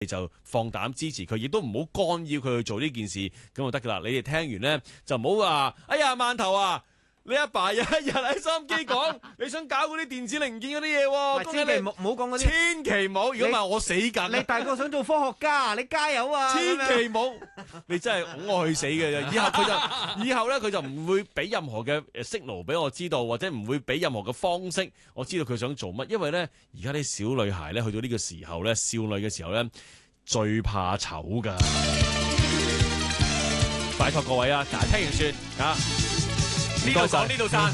就放膽支持佢，亦都唔好干擾佢去做呢件事，咁就得噶啦。你哋聽完咧就唔好話，哎呀饅頭啊！你阿爸有一日喺收音機講，你想搞嗰啲電子零件嗰啲嘢喎， 千祈唔好講嗰啲， 千祈唔好。如果唔係我死緊。 你大個想做科學家，你加油啊！ 千祈唔好，你真係拱我去死嘅。以後咧佢就唔會俾任何嘅signal俾我知道，或者唔會俾任何嘅方式我知道佢想做乜。因為咧而家啲小女孩咧去到呢個時候咧，少女嘅時候咧最怕醜噶。拜託各位啊，嗱聽完算啊。 呢度講呢度散。